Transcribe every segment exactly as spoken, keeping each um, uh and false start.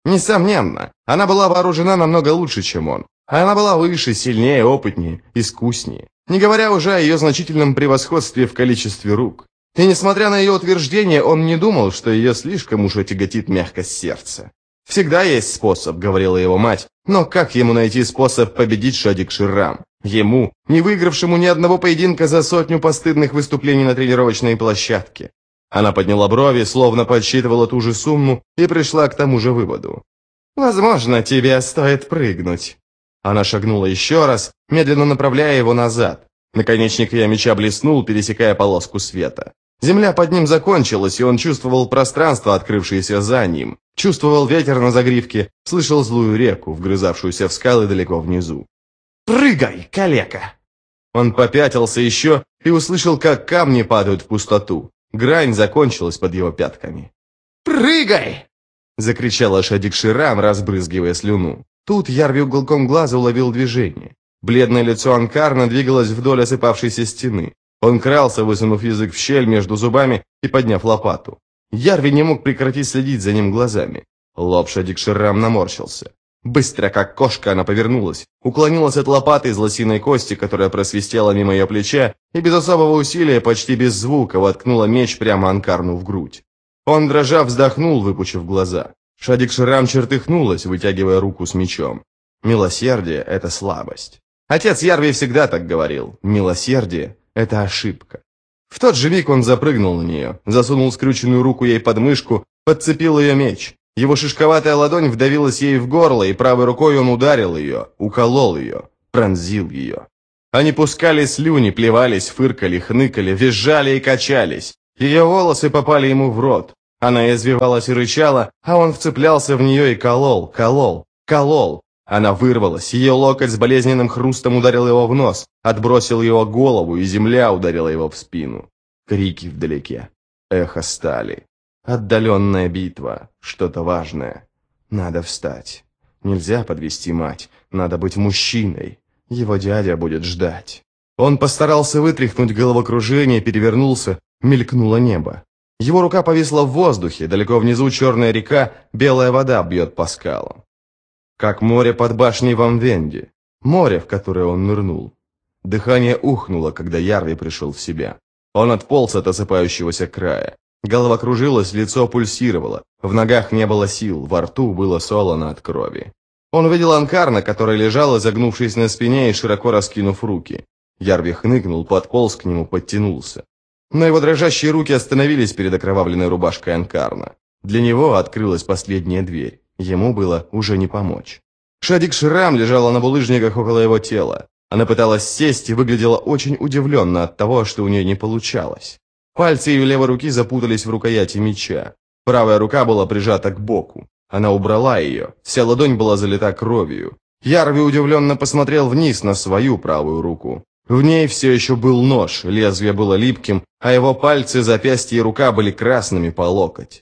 Несомненно, она была вооружена намного лучше, чем он. Она была выше, сильнее, опытнее, искуснее. Не говоря уже о ее значительном превосходстве в количестве рук. И несмотря на ее утверждение, он не думал, что ее слишком уж тяготит мягкость сердца. «Всегда есть способ», — говорила его мать, но как ему найти способ победить Шадик Ширрам? Ему, не выигравшему ни одного поединка за сотню постыдных выступлений на тренировочной площадке. Она подняла брови, словно подсчитывала ту же сумму, и пришла к тому же выводу. «Возможно, тебе стоит прыгнуть». Она шагнула еще раз, медленно направляя его назад. Наконечник ее меча блеснул, пересекая полоску света. Земля под ним закончилась, и он чувствовал пространство, открывшееся за ним. Чувствовал ветер на загривке, слышал злую реку, вгрызавшуюся в скалы далеко внизу. «Прыгай, калека!» Он попятился еще и услышал, как камни падают в пустоту. Грань закончилась под его пятками. «Прыгай!» — закричала Шадик Ширрам, разбрызгивая слюну. Тут Ярви уголком глаза уловил движение. Бледное лицо Анкарна двигалось вдоль осыпавшейся стены. Он крался, высунув язык в щель между зубами и подняв лопату. Ярви не мог прекратить следить за ним глазами. Лоб Шадик Ширрам наморщился. Быстро, как кошка, она повернулась, уклонилась от лопаты из лосиной кости, которая просвистела мимо ее плеча, и без особого усилия, почти без звука, воткнула меч прямо Анкарну в грудь. Он, дрожа, вздохнул, выпучив глаза. Шадик Ширрам чертыхнулась, вытягивая руку с мечом. Милосердие – это слабость. Отец Ярви всегда так говорил. Милосердие – это ошибка. В тот же миг он запрыгнул на нее, засунул скрюченную руку ей под мышку, подцепил ее меч. Его шишковатая ладонь вдавилась ей в горло, и правой рукой он ударил ее, уколол ее, пронзил ее. Они пускали слюни, плевались, фыркали, хныкали, визжали и качались. Ее волосы попали ему в рот. Она извивалась и рычала, а он вцеплялся в нее и колол, колол, колол. Она вырвалась, ее локоть с болезненным хрустом ударил его в нос, отбросил его голову, и земля ударила его в спину. Крики вдалеке, эхо стали. Отдаленная битва, что-то важное. Надо встать. Нельзя подвести мать, надо быть мужчиной. Его дядя будет ждать. Он постарался вытряхнуть головокружение, перевернулся, мелькнуло небо. Его рука повисла в воздухе, далеко внизу черная река, белая вода бьет по скалам. Как море под башней в Амвенде, море, в которое он нырнул. Дыхание ухнуло, когда Ярви пришел в себя. Он отполз от осыпающегося края. Голова кружилась, лицо пульсировало, в ногах не было сил, во рту было солоно от крови. Он увидел Анкарна, который лежал, изогнувшись на спине и широко раскинув руки. Ярви хныкнул, подполз к нему, подтянулся. Но его дрожащие руки остановились перед окровавленной рубашкой Анкарна. Для него открылась последняя дверь. Ему было уже не помочь. Шадик Ширрам лежала на булыжниках около его тела. Она пыталась сесть и выглядела очень удивленно от того, что у нее не получалось. Пальцы ее левой руки запутались в рукояти меча. Правая рука была прижата к боку. Она убрала ее. Вся ладонь была залита кровью. Ярви удивленно посмотрел вниз на свою правую руку. В ней все еще был нож, лезвие было липким, а его пальцы, запястья и рука были красными по локоть.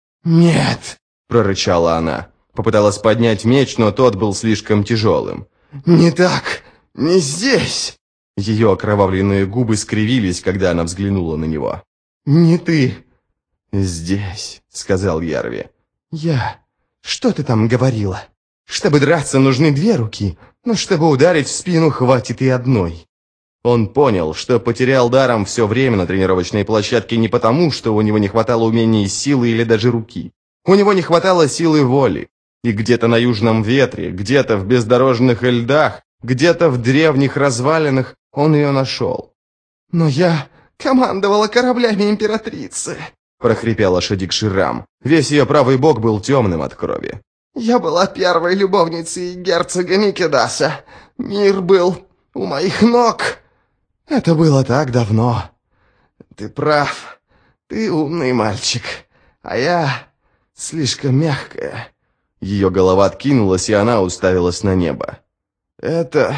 «Нет!» – прорычала она. Попыталась поднять меч, но тот был слишком тяжелым. «Не так! Не здесь!» Ее окровавленные губы скривились, когда она взглянула на него. «Не ты!» «Здесь», — сказал Ярви. «Я? Что ты там говорила? Чтобы драться, нужны две руки, но чтобы ударить в спину, хватит и одной». Он понял, что потерял даром все время на тренировочной площадке не потому, что у него не хватало умений, силы или даже руки. У него не хватало силы воли. И где-то на южном ветре, где-то в бездорожных льдах, где-то в древних развалинах он ее нашел. «Но я командовала кораблями императрицы», — прохрипела Шадик Ширрам. Весь ее правый бок был темным от крови. «Я была первой любовницей герцога Микедаса. Мир был у моих ног. Это было так давно. Ты прав. Ты умный мальчик. А я слишком мягкая». Ее голова откинулась, и она уставилась на небо. «Это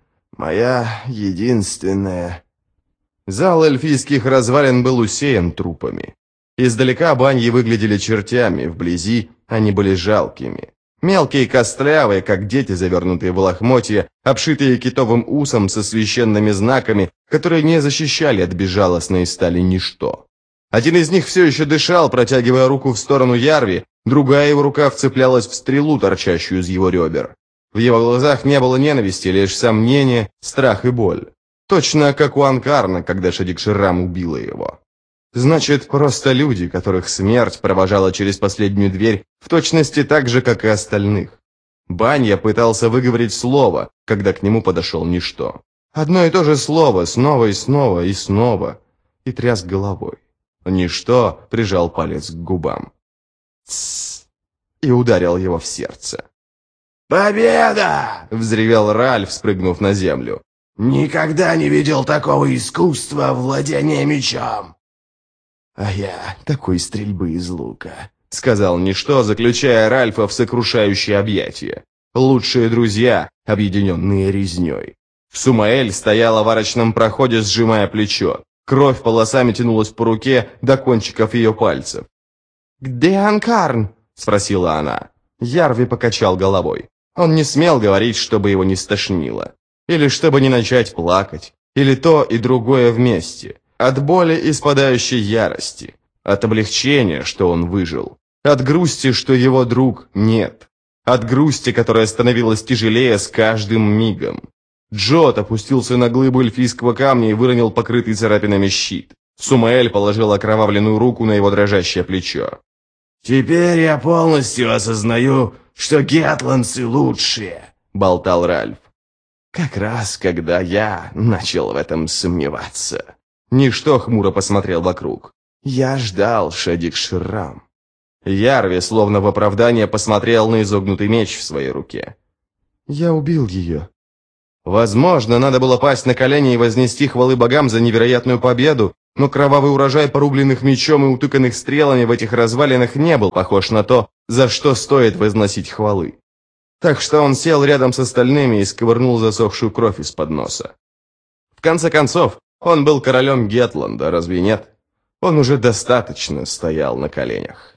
моя единственная...» Зал эльфийских развалин был усеян трупами. Издалека баньи выглядели чертями, вблизи они были жалкими. Мелкие костлявые, как дети, завернутые в лохмотья, обшитые китовым усом со священными знаками, которые не защищали от безжалостной стали ничто. Один из них все еще дышал, протягивая руку в сторону Ярви, Другая его рука вцеплялась в стрелу, торчащую из его ребер. В его глазах не было ненависти, лишь сомнение, страх и боль. Точно как у Анкарна, когда Шадик Ширрам убила его. Значит, просто люди, которых смерть провожала через последнюю дверь, в точности так же, как и остальных. Банья пытался выговорить слово, когда к нему подошел Ничто. Одно и то же слово, снова и снова и снова, и тряс головой. Ничто прижал палец к губам. «Тссс!» и ударил его в сердце. «Победа!» — взревел Ральф, спрыгнув на землю. «Никогда не видел такого искусства владения мечом!» «А я такой стрельбы из лука», — сказал Ничто, заключая Ральфа в сокрушающее объятие. Лучшие друзья, объединенные резней. Сумаэль стояла в арочном проходе, сжимая плечо. Кровь полосами тянулась по руке до кончиков ее пальцев. «Где Анкарн?» — спросила она. Ярви покачал головой. Он не смел говорить, чтобы его не стошнило. Или чтобы не начать плакать. Или то и другое вместе. От боли и спадающей ярости. От облегчения, что он выжил. От грусти, что его друг нет. От грусти, которая становилась тяжелее с каждым мигом. Джот опустился на глыбу эльфийского камня и выронил покрытый царапинами щит. Сумаэль положил окровавленную руку на его дрожащее плечо. «Теперь я полностью осознаю, что гетландцы лучшие», — болтал Ральф. «Как раз, когда я начал в этом сомневаться». Ничто хмуро посмотрел вокруг. «Я ждал, Шадик Ширрам». Ярви, словно в оправдание, посмотрел на изогнутый меч в своей руке. «Я убил ее». Возможно, надо было пасть на колени и вознести хвалы богам за невероятную победу, но кровавый урожай порубленных мечом и утыканных стрелами в этих развалинах не был похож на то, за что стоит возносить хвалы. Так что он сел рядом с остальными и сковырнул засохшую кровь из-под носа. В конце концов, он был королем Гетланда, разве нет? Он уже достаточно стоял на коленях.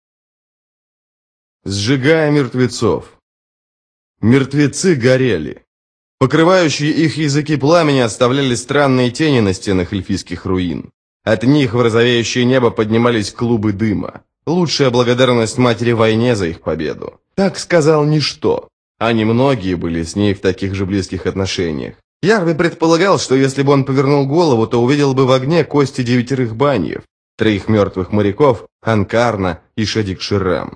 Сжигая мертвецов. Мертвецы горели. Покрывающие их языки пламени оставляли странные тени на стенах эльфийских руин. От них в розовеющее небо поднимались клубы дыма. Лучшая благодарность матери войне за их победу. Так сказал Ничто. А немногие были с ней в таких же близких отношениях. Ярви предполагал, что если бы он повернул голову, то увидел бы в огне кости девятерых баньев, троих мертвых моряков, Анкарна и Шадик Ширрам.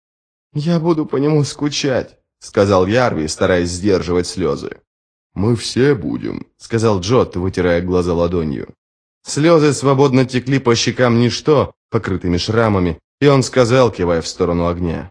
«Я буду по нему скучать», — сказал Ярви, стараясь сдерживать слезы. «Мы все будем», — сказал Джот, вытирая глаза ладонью. Слезы свободно текли по щекам Ничто, покрытыми шрамами, и он сказал, кивая в сторону огня.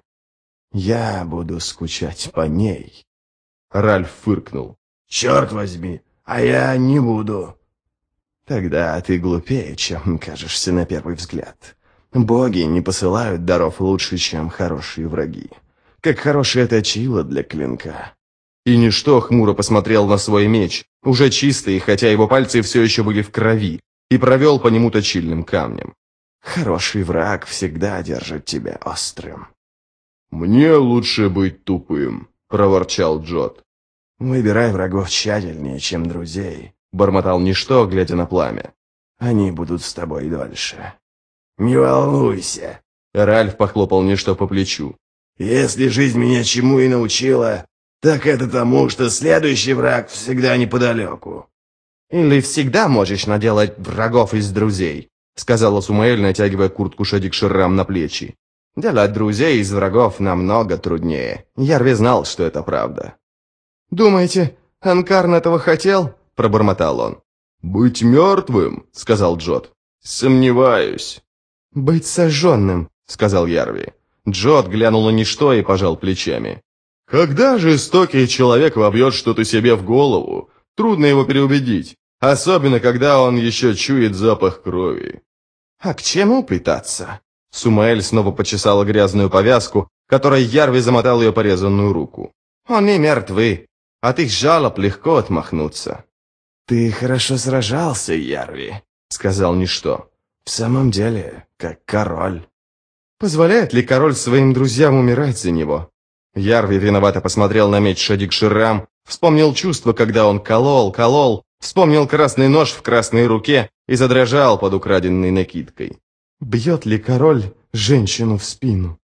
«Я буду скучать по ней». Ральф фыркнул. «Черт возьми, а я не буду». «Тогда ты глупее, чем кажешься на первый взгляд. Боги не посылают даров лучше, чем хорошие враги. Как хорошее точило для клинка». И Ничто хмуро посмотрел на свой меч, уже чистый, хотя его пальцы все еще были в крови, и провел по нему точильным камнем. «Хороший враг всегда держит тебя острым». «Мне лучше быть тупым», — проворчал Джот. «Выбирай врагов тщательнее, чем друзей», — бормотал Ничто, глядя на пламя. «Они будут с тобой дольше». «Не волнуйся», — Ральф похлопал Ничто по плечу. «Если жизнь меня чему и научила, так это тому, что следующий враг всегда неподалеку». «Или всегда можешь наделать врагов из друзей», — сказала Сумаэль, натягивая куртку Шадик Ширрам на плечи. «Делать друзей из врагов намного труднее. Ярви знал, что это правда». «Думаете, Анкарн этого хотел?» — пробормотал он. «Быть мертвым», — сказал Джот. «Сомневаюсь». «Быть сожженным», — сказал Ярви. Джот глянул на Ничто и пожал плечами. «Когда жестокий человек вобьет что-то себе в голову, трудно его переубедить, особенно когда он еще чует запах крови». «А к чему пытаться?» Сумаэль снова почесала грязную повязку, которой Ярви замотал ее порезанную руку. «Они мертвы. От их жалоб легко отмахнуться». «Ты хорошо сражался, Ярви», — сказал Ничто. «В самом деле, как король». «Позволяет ли король своим друзьям умирать за него?» Ярви виновато посмотрел на меч Шадик Ширрам, вспомнил чувство, когда он колол, колол, вспомнил красный нож в красной руке и задрожал под украденной накидкой. «Бьет ли король женщину в спину?»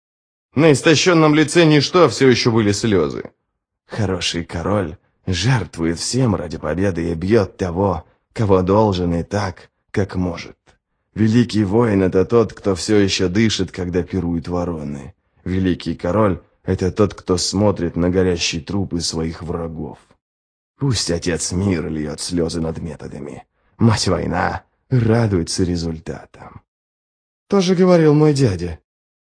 На истощенном лице ничто, все еще были слезы. Хороший король жертвует всем ради победы и бьет того, кого должен, и так, как может. Великий воин — это тот, кто все еще дышит, когда пируют вороны. Великий король — это тот, кто смотрит на горящие трупы своих врагов. Пусть Отец Мир льет слезы над методами. Мать-война радуется результатам. Тоже говорил мой дядя.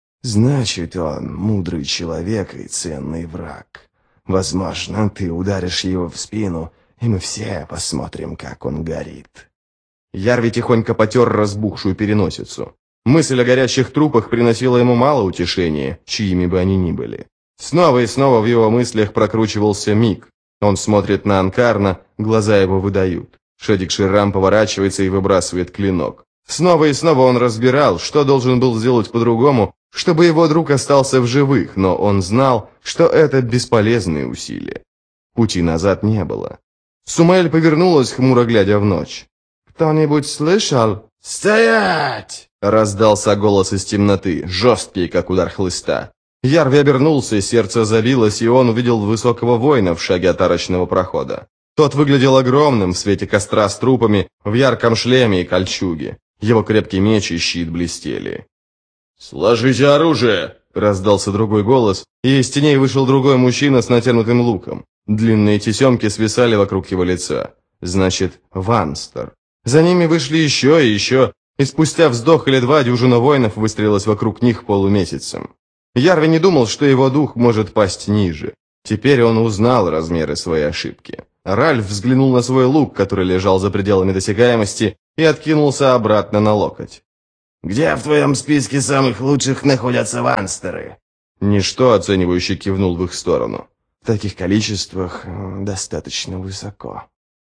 Значит, он мудрый человек и ценный враг. Возможно, ты ударишь его в спину, и мы все посмотрим, как он горит. Ярви тихонько потер разбухшую переносицу. Мысль о горящих трупах приносила ему мало утешения, чьими бы они ни были. Снова и снова в его мыслях прокручивался миг. Он смотрит на Анкарна, глаза его выдают. Шедик Ширрам поворачивается и выбрасывает клинок. Снова и снова он разбирал, что должен был сделать по-другому, чтобы его друг остался в живых, но он знал, что это бесполезные усилия. Пути назад не было. Сумаэль повернулась, хмуро глядя в ночь. «Кто-нибудь слышал?» «Стоять!» — раздался голос из темноты, жесткий, как удар хлыста. Ярви обернулся, сердце забилось, и он увидел высокого воина в шаге от арочного прохода. Тот выглядел огромным в свете костра с трупами, в ярком шлеме и кольчуге. Его крепкий меч и щит блестели. «Сложите оружие!» — раздался другой голос, и из теней вышел другой мужчина с натянутым луком. Длинные тесемки свисали вокруг его лица. Значит, Ванстер. За ними вышли еще и еще, и спустя вздох или два дюжина воинов выстроилась вокруг них полумесяцем. Ярви не думал, что его дух может пасть ниже. Теперь он узнал размеры своей ошибки. Ральф взглянул на свой лук, который лежал за пределами досягаемости, и откинулся обратно на локоть. «Где в твоем списке самых лучших находятся ванстеры?» Ничто оценивающе кивнул в их сторону. «В таких количествах достаточно высоко».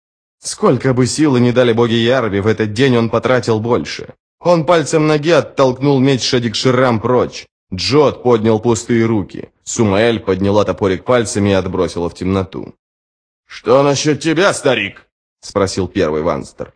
Сколько бы силы не дали боги Ярви, в этот день он потратил больше. Он пальцем ноги оттолкнул меч Шедик Ширрам прочь. Джот поднял пустые руки. Сумаэль подняла топорик пальцами и отбросила в темноту. «Что насчет тебя, старик?» — спросил первый Ванстер.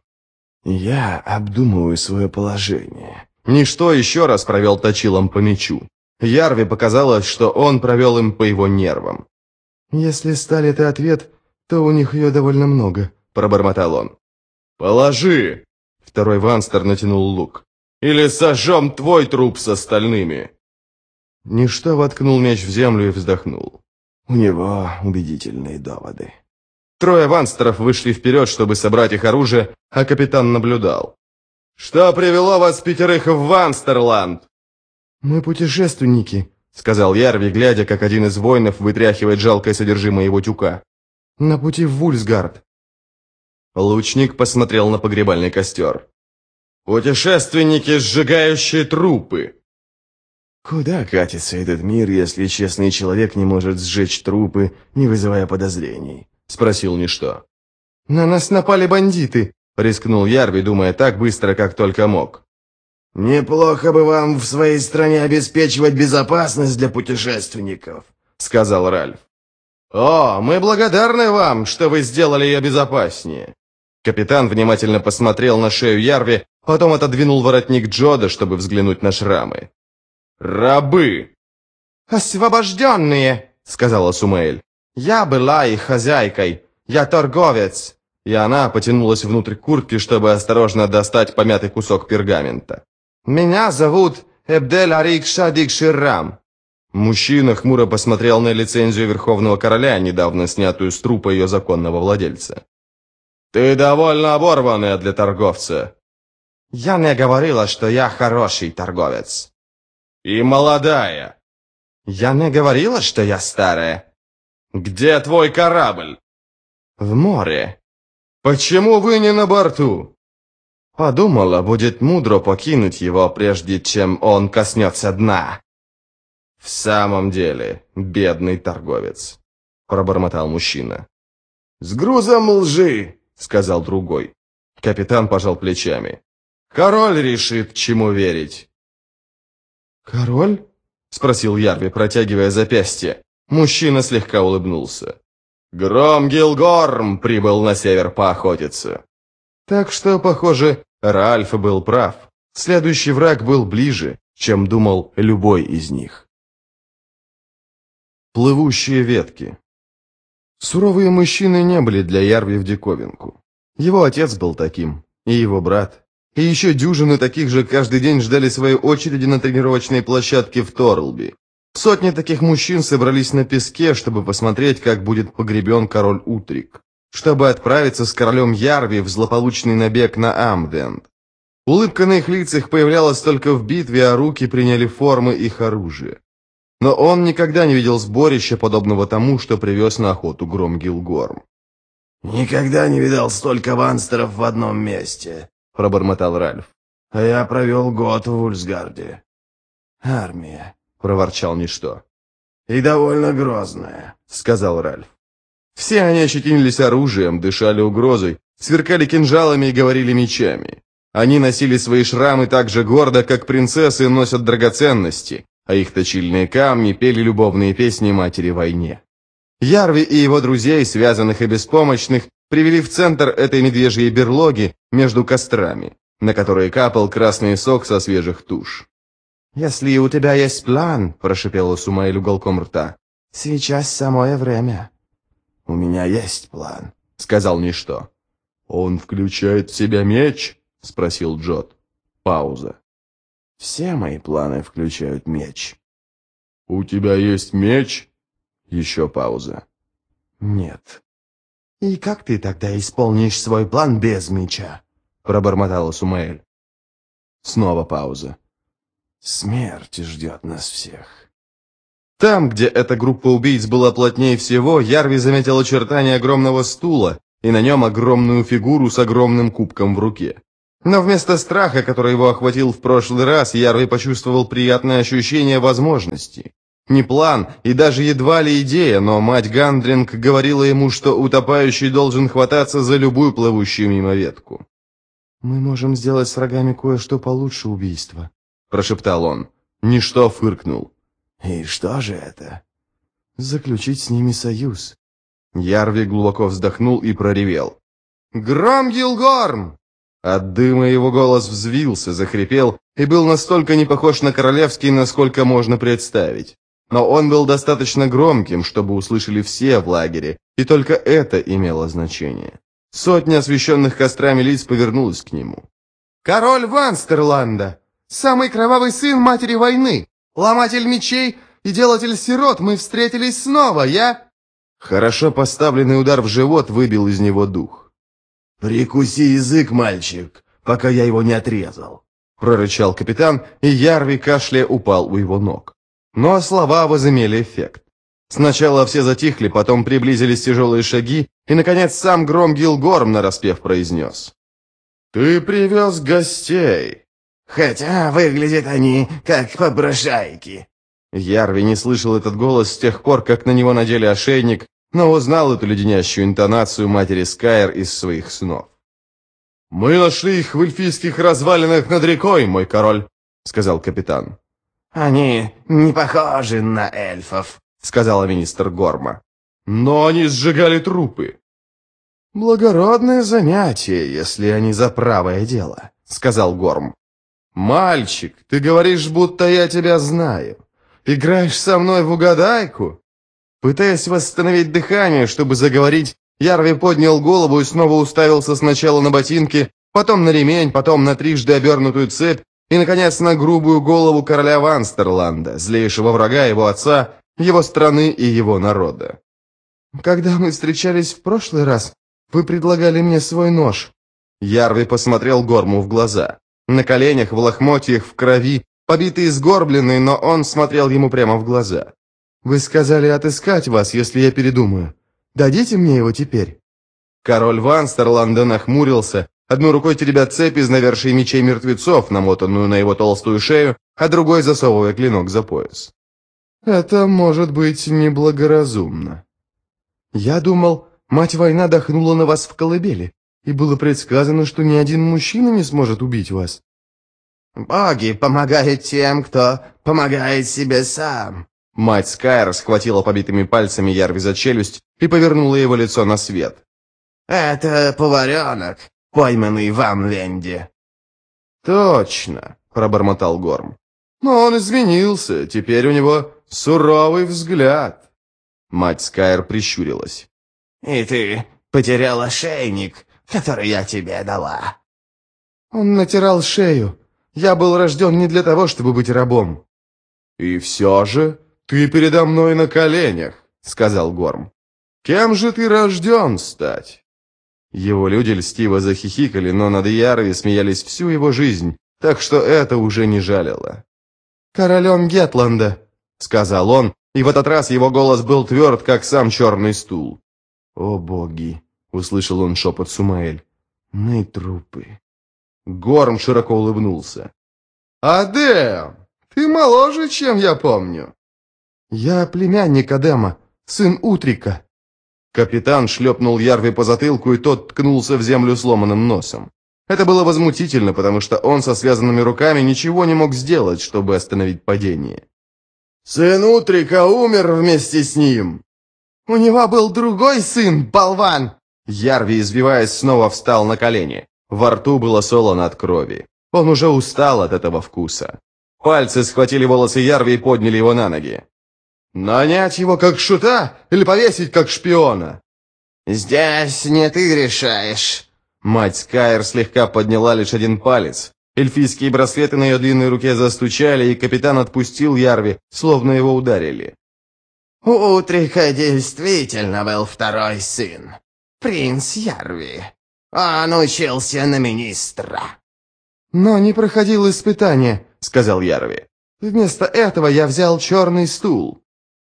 «Я обдумываю свое положение». Ничто еще раз провел точилом по мечу. Ярви показалось, что он провел им по его нервам. «Если сталь — это ответ, то у них ее довольно много», — пробормотал он. «Положи!» — второй Ванстер натянул лук. «Или сожжем твой труп с остальными!» Ничто воткнул меч в землю и вздохнул. «У него убедительные доводы». Трое ванстеров вышли вперед, чтобы собрать их оружие, а капитан наблюдал. «Что привело вас пятерых в Ванстерланд?» «Мы путешественники», — сказал Ярви, глядя, как один из воинов вытряхивает жалкое содержимое его тюка. «На пути в Вульсгард». Лучник посмотрел на погребальный костер. «Путешественники, сжигающие трупы!» «Куда катится этот мир, если честный человек не может сжечь трупы, не вызывая подозрений?» — спросил Ничто. «На нас напали бандиты», — рискнул Ярви, думая так быстро, как только мог. «Неплохо бы вам в своей стране обеспечивать безопасность для путешественников», — сказал Ральф. «О, мы благодарны вам, что вы сделали ее безопаснее». Капитан внимательно посмотрел на шею Ярви, потом отодвинул воротник Джода, чтобы взглянуть на шрамы. «Рабы!» «Освобожденные!» — сказала Сумаэль. «Я была их хозяйкой. Я торговец!» И она потянулась внутрь куртки, чтобы осторожно достать помятый кусок пергамента. «Меня зовут Эбдель Арик Шадик Ширрам». Мужчина хмуро посмотрел на лицензию Верховного Короля, недавно снятую с трупа ее законного владельца. «Ты довольно оборванная для торговца». «Я не говорила, что я хороший торговец». «И молодая». «Я не говорила, что я старая». «Где твой корабль?» «В море». «Почему вы не на борту?» «Подумала, будет мудро покинуть его, прежде чем он коснется дна». «В самом деле, бедный торговец», — пробормотал мужчина. «С грузом лжи», — сказал другой. Капитан пожал плечами. «Король решит, чему верить». «Король?» — спросил Ярви, протягивая запястье. Мужчина слегка улыбнулся. «Гром Гилгорм прибыл на север поохотиться». Так что, похоже, Ральф был прав. Следующий враг был ближе, чем думал любой из них. Плывущие ветки. Суровые мужчины не были для Ярви в диковинку. Его отец был таким, и его брат. И еще дюжины таких же каждый день ждали своей очереди на тренировочной площадке в Торлби. Сотни таких мужчин собрались на песке, чтобы посмотреть, как будет погребен король Утрик, чтобы отправиться с королем Ярви в злополучный набег на Амвенд. Улыбка на их лицах появлялась только в битве, а руки приняли формы их оружия. Но он никогда не видел сборища, подобного тому, что привез на охоту Громгилгорм. «Никогда не видал столько ванстеров в одном месте», — пробормотал Ральф. «А я провел год в Ульсгарде». «Армия», — проворчал Ничто. «И довольно грозная», — сказал Ральф. Все они ощетинились оружием, дышали угрозой, сверкали кинжалами и говорили мечами. Они носили свои шрамы так же гордо, как принцессы носят драгоценности, а их точильные камни пели любовные песни матери войне. Ярви и его друзей, связанных и беспомощных, привели в центр этой медвежьей берлоги между кострами, на которые капал красный сок со свежих туш. «Если у тебя есть план», — прошипела Сумаэль уголком рта, — «сейчас самое время». «У меня есть план», — сказал Ничто. «Он включает в себя меч?» — спросил Джот. Пауза. «Все мои планы включают меч». «У тебя есть меч?» Еще пауза. «Нет». «И как ты тогда исполнишь свой план без меча?» пробормотала Сумаэль. Снова пауза. «Смерть ждет нас всех». Там, где эта группа убийц была плотнее всего, Ярви заметил очертания огромного стула и на нем огромную фигуру с огромным кубком в руке. Но вместо страха, который его охватил в прошлый раз, Ярви почувствовал приятное ощущение возможности. Не план и даже едва ли идея, но мать Гандринг говорила ему, что утопающий должен хвататься за любую плывущую мимо ветку. «Мы можем сделать с врагами кое-что получше убийства», — прошептал он. Ничто фыркнул. «И что же это?» «Заключить с ними союз». Ярви глубоко вздохнул и проревел. «Громгилгорм!» От дыма его голос взвился, захрипел и был настолько не похож на королевский, насколько можно представить. Но он был достаточно громким, чтобы услышали все в лагере, и только это имело значение. Сотня освещенных кострами лиц повернулась к нему. «Король Ванстерланда! Самый кровавый сын матери войны! Ломатель мечей и делатель сирот! Мы встретились снова, я...» Хорошо поставленный удар в живот выбил из него дух. «Прикуси язык, мальчик, пока я его не отрезал», — прорычал капитан, и Ярви кашляя упал у его ног. Но слова возымели эффект. Сначала все затихли, потом приблизились тяжелые шаги, и, наконец, сам Громгилгорм нараспев произнес. «Ты привез гостей!» «Хотя выглядят они как попрошайки». Ярви не слышал этот голос с тех пор, как на него надели ошейник, но узнал эту леденящую интонацию матери Скайр из своих снов. «Мы нашли их в эльфийских развалинах над рекой, мой король», — сказал капитан. «Они не похожи на эльфов», — сказала министр Горма. «Но они сжигали трупы». «Благородное занятие, если они за правое дело», — сказал Горм. «Мальчик, ты говоришь, будто я тебя знаю. Играешь со мной в угадайку?» Пытаясь восстановить дыхание, чтобы заговорить, Ярви поднял голову и снова уставился сначала на ботинки, потом на ремень, потом на трижды обернутую цепь и, наконец, на грубую голову короля Ванстерланда, злейшего врага его отца, его страны и его народа. «Когда мы встречались в прошлый раз, вы предлагали мне свой нож». Ярви посмотрел Горму в глаза. На коленях, в лохмотьях, в крови, побитый и сгорбленный, но он смотрел ему прямо в глаза. «Вы сказали отыскать вас, если я передумаю. Дадите мне его теперь?» Король Ванстерланда нахмурился, одной рукой теребя цепь из навершия мечей мертвецов, намотанную на его толстую шею, а другой засовывая клинок за пояс. «Это может быть неблагоразумно. Я думал, мать-война дохнула на вас в колыбели, и было предсказано, что ни один мужчина не сможет убить вас». «Боги помогают тем, кто помогает себе сам». Мать Скайр схватила побитыми пальцами Ярви за челюсть и повернула его лицо на свет. «Это поваренок, пойманный в Амвенде». «Точно», — пробормотал Горм. «Но он изменился, теперь у него суровый взгляд». Мать Скайр прищурилась. «И ты потерял ошейник, который я тебе дала». Он натирал шею. Я был рожден не для того, чтобы быть рабом. «И все же ты передо мной на коленях», — сказал Горм. «Кем же ты рожден стать?» Его люди льстиво захихикали, но над Ярви смеялись всю его жизнь, так что это уже не жалило. «Королем Гетланда», — сказал он, и в этот раз его голос был тверд, как сам черный стул. «О боги!» — услышал он шепот Сумаэль. «Мы трупы». Горм широко улыбнулся. «Адем, ты моложе, чем я помню». «Я племянник Адема, сын Утрика». Капитан шлепнул Ярви по затылку, и тот ткнулся в землю сломанным носом. Это было возмутительно, потому что он со связанными руками ничего не мог сделать, чтобы остановить падение. «Сын Утрика умер вместе с ним!» «У него был другой сын, болван!» Ярви, извиваясь, снова встал на колени. Во рту было солоно от крови. Он уже устал от этого вкуса. Пальцы схватили волосы Ярви и подняли его на ноги. «Нанять его как шута или повесить как шпиона?» «Здесь не ты решаешь». Мать Скайр слегка подняла лишь один палец. Эльфийские браслеты на ее длинной руке застучали, и капитан отпустил Ярви, словно его ударили. «У Утрика действительно был второй сын, принц Ярви. Он учился на министра». «Но не проходил испытания», — сказал Ярви. «Вместо этого я взял черный стул».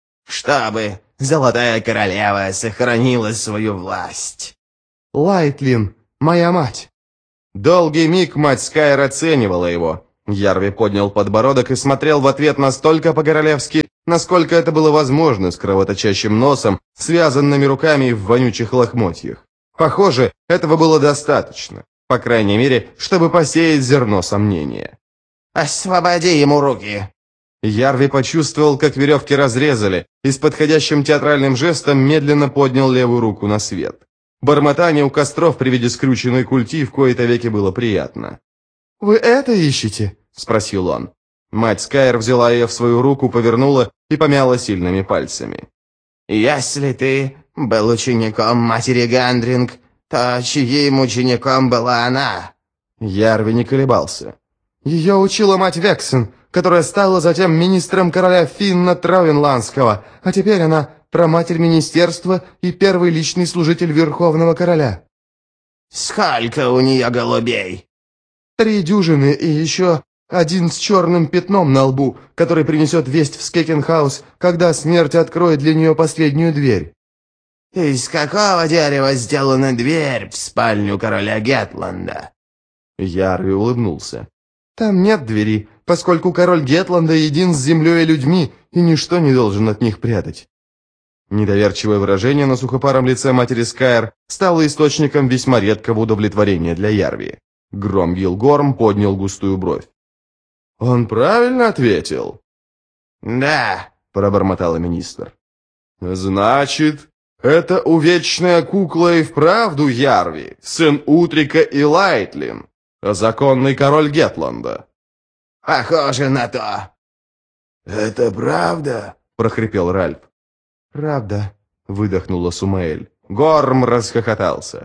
«Чтобы Золотая Королева сохранила свою власть». «Лайтлин, моя мать». Долгий миг мать Скайр оценивала его. Ярви поднял подбородок и смотрел в ответ настолько по-королевски, насколько это было возможно, с кровоточащим носом, связанными руками и в вонючих лохмотьях. Похоже, этого было достаточно, по крайней мере, чтобы посеять зерно сомнения. «Освободи ему руки!» Ярви почувствовал, как веревки разрезали, и с подходящим театральным жестом медленно поднял левую руку на свет. Бормотание у костров при виде скрученной культи в кои-то веки было приятно. «Вы это ищете?» – спросил он. Мать Скайр взяла ее в свою руку, повернула и помяла сильными пальцами. «Если ты был учеником матери Гандринг, то чьим учеником была она?» Ярви не колебался. «Ее учила мать Вексен, которая стала затем министром короля Финна Травенландского, а теперь она праматерь министерства и первый личный служитель Верховного Короля». «Сколько у нее голубей?» «Три дюжины и еще один с черным пятном на лбу, который принесет весть в Скекенхаус, когда смерть откроет для нее последнюю дверь». «Из какого дерева сделана дверь в спальню короля Гетланда?» Ярви улыбнулся. «Там нет двери, поскольку король Гетланда един с землей и людьми, и ничто не должен от них прятать». Недоверчивое выражение на сухопаром лице матери Скайр стало источником весьма редкого удовлетворения для Ярви. Гром Гилгорм поднял густую бровь. «Он правильно ответил?» «Да», — пробормотал министр. «Значит, это увечная кукла и вправду Ярви, сын Утрика и Лайтлин, законный король Гетланда». «Похоже на то». «Это правда?» — прохрипел Ральф. «Правда», — выдохнула Сумаэль. Горм расхохотался.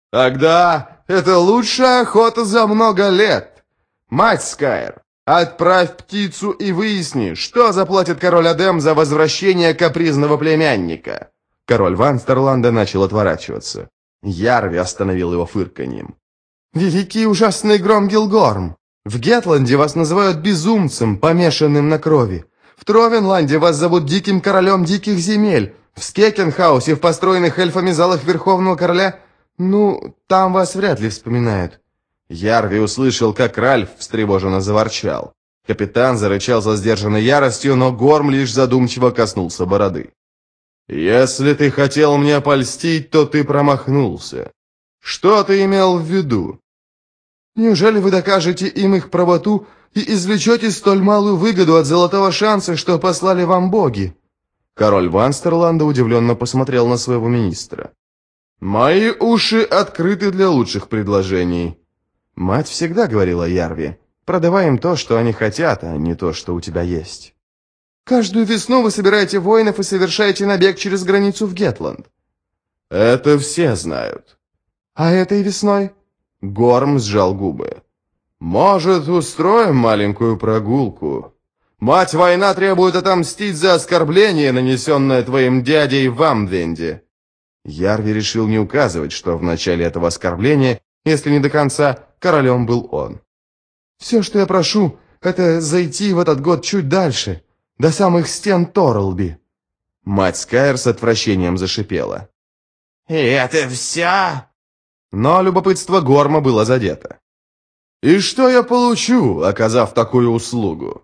«Тогда это лучшая охота за много лет. Мать Скайр, отправь птицу и выясни, что заплатит король Адем за возвращение капризного племянника». Король Ванстерланда начал отворачиваться. Ярви остановил его фырканьем. «Великий ужасный Гром Гилгорм, в Гетланде вас называют безумцем, помешанным на крови. В Тровенланде вас зовут Диким Королем Диких Земель. В Скекенхаусе, в построенных эльфами залах Верховного Короля, ну, там вас вряд ли вспоминают». Ярви услышал, как Ральф встревоженно заворчал. Капитан зарычал со сдержанной яростью, но Горм лишь задумчиво коснулся бороды. «Если ты хотел мне польстить, то ты промахнулся. Что ты имел в виду? Неужели вы докажете им их правоту и извлечете столь малую выгоду от золотого шанса, что послали вам боги?» Король Ванстерланда удивленно посмотрел на своего министра. «Мои уши открыты для лучших предложений». Мать всегда говорила Ярви: «Продавай им то, что они хотят, а не то, что у тебя есть». Каждую весну вы собираете воинов и совершаете набег через границу в Гетланд. Это все знают. А этой весной? Горм сжал губы. Может, устроим маленькую прогулку? Мать-война требует отомстить за оскорбление, нанесенное твоим дядей в Амвенде. Ярви решил не указывать, что в начале этого оскорбления, если не до конца, королем был он. Все, что я прошу, это зайти в этот год чуть дальше, до самых стен Торрелби. Мать Скайр с отвращением зашипела. «И это все?» Но любопытство Горма было задето. «И что я получу, оказав такую услугу?»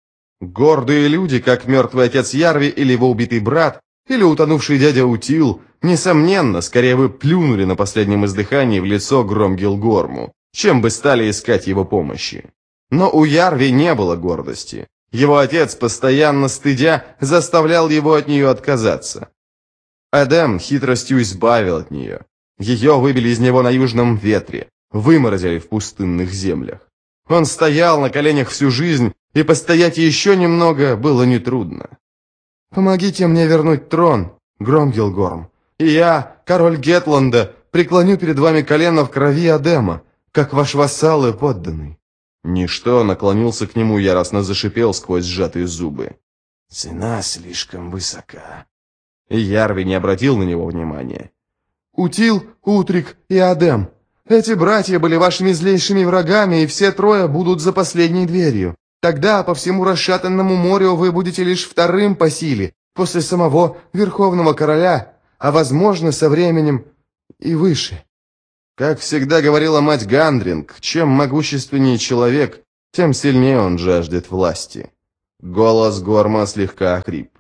Гордые люди, как мертвый отец Ярви или его убитый брат, или утонувший дядя Утил, несомненно, скорее бы плюнули на последнем издыхании в лицо Громгилгорму, чем бы стали искать его помощи. Но у Ярви не было гордости. Его отец, постоянно стыдя, заставлял его от нее отказаться. Эдем хитростью избавил от нее. Ее выбили из него на южном ветре, выморозили в пустынных землях. Он стоял на коленях всю жизнь, и постоять еще немного было нетрудно. «Помогите мне вернуть трон, Громгилгорм, и я, король Гетланда, преклоню перед вами колено в крови Эдема, как ваш вассал и подданный». Ничто наклонился к нему, яростно зашипел сквозь сжатые зубы. «Цена слишком высока». И Ярви не обратил на него внимания. «Утил, Утрик и Эдем, эти братья были вашими злейшими врагами, и все трое будут за последней дверью. Тогда по всему расшатанному морю вы будете лишь вторым по силе, после самого Верховного Короля, а, возможно, со временем и выше». Как всегда говорила мать Гандринг, чем могущественнее человек, тем сильнее он жаждет власти. Голос Горма слегка охрип.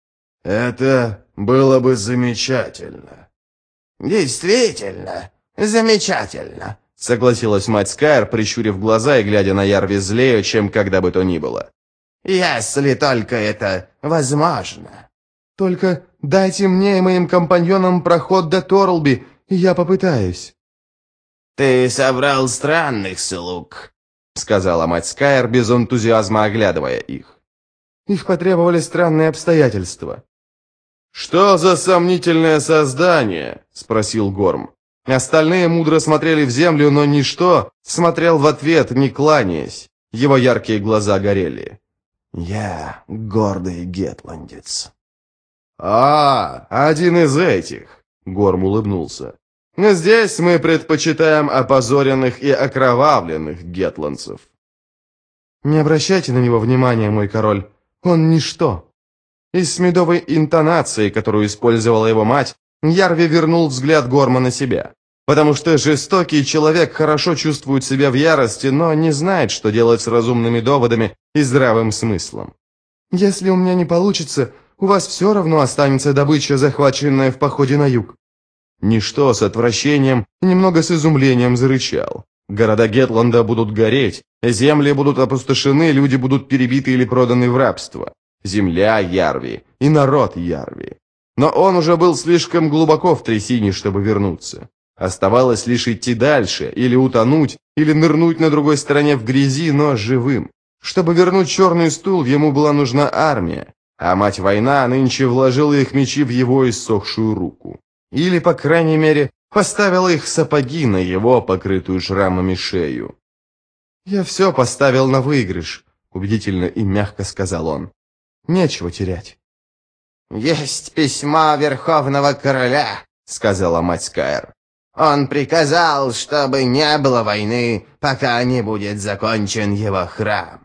«Это было бы замечательно». «Действительно, замечательно», — согласилась мать Скайр, прищурив глаза и глядя на Ярви злее, чем когда бы то ни было. «Если только это возможно». «Только дайте мне и моим компаньонам проход до Торрелби, и я попытаюсь». «Ты собрал странных слуг», — сказала мать Скайр, без энтузиазма оглядывая их. «Их потребовали странные обстоятельства». «Что за сомнительное создание?» — спросил Горм. Остальные мудро смотрели в землю, но ничто смотрел в ответ, не кланяясь. Его яркие глаза горели. «Я гордый гетландец». «А, один из этих», — Горм улыбнулся. «Здесь мы предпочитаем опозоренных и окровавленных гетландцев». «Не обращайте на него внимания, мой король, он ничто». И с медовой интонацией, которую использовала его мать, Ярви вернул взгляд Горма на себя. Потому что жестокий человек хорошо чувствует себя в ярости, но не знает, что делать с разумными доводами и здравым смыслом. «Если у меня не получится, у вас все равно останется добыча, захваченная в походе на юг». Ничто с отвращением и немного с изумлением зарычал. Города Гетланда будут гореть, земли будут опустошены, люди будут перебиты или проданы в рабство. Земля Ярви и народ Ярви. Но он уже был слишком глубоко в трясине, чтобы вернуться. Оставалось лишь идти дальше, или утонуть, или нырнуть на другой стороне в грязи, но живым. Чтобы вернуть черный стул, ему была нужна армия, а мать-война нынче вложила их мечи в его иссохшую руку. Или, по крайней мере, поставила их сапоги на его, покрытую шрамами, шею. «Я все поставил на выигрыш», — убедительно и мягко сказал он. «Нечего терять». «Есть письмо Верховного Короля», — сказала мать Скайр. «Он приказал, чтобы не было войны, пока не будет закончен его храм».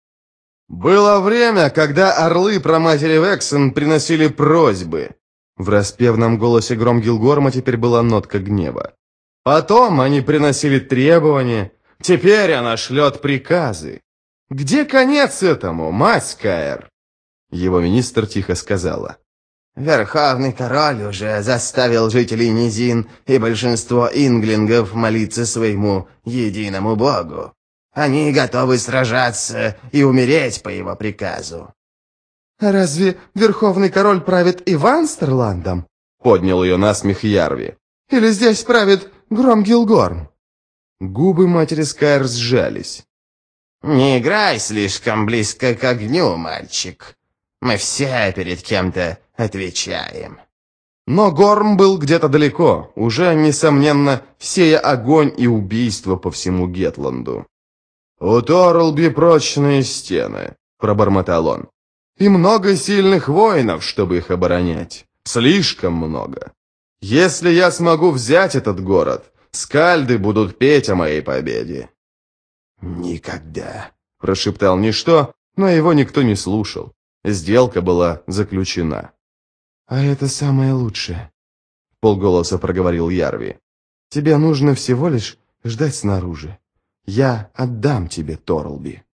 «Было время, когда орлы праматери Вексен приносили просьбы». В распевном голосе Громгилгорма теперь была нотка гнева. «Потом они приносили требования, теперь она шлет приказы. Где конец этому, мать Скайр?» Его министр тихо сказала. «Верховный король уже заставил жителей низин и большинство инглингов молиться своему единому богу. Они готовы сражаться и умереть по его приказу». «А разве Верховный Король правит и Ванстерландом?» Поднял ее насмех Ярви. «Или здесь правит Громгилгорм?» Губы матери Скайр сжались. «Не играй слишком близко к огню, мальчик. Мы все перед кем-то отвечаем». Но Горм был где-то далеко, уже, несомненно, сея огонь и убийство по всему Гетланду. «У Торлби прочные стены», — пробормотал он. «И много сильных воинов, чтобы их оборонять. Слишком много. Если я смогу взять этот город, скальды будут петь о моей победе». «Никогда», — прошептал Ничто, но его никто не слушал. Сделка была заключена. «А это самое лучшее», — полголоса проговорил Ярви. «Тебе нужно всего лишь ждать снаружи. Я отдам тебе Торлби».